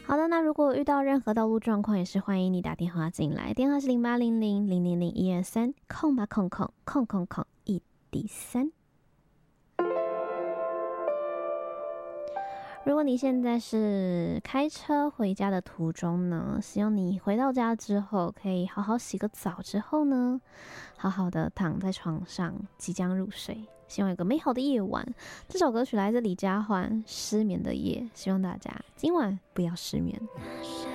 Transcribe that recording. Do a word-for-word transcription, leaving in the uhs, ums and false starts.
好的，那如果遇到任何道路状况，也是欢迎你打电话进来，电话是零八零零零零零一二三空吧空空空空空一第三。如果你现在是开车回家的途中呢，希望你回到家之后可以好好洗个澡，之后呢，好好的躺在床上，即将入睡。希望有个美好的夜晚。这首歌曲来自李佳欢《失眠的夜》，希望大家今晚不要失眠。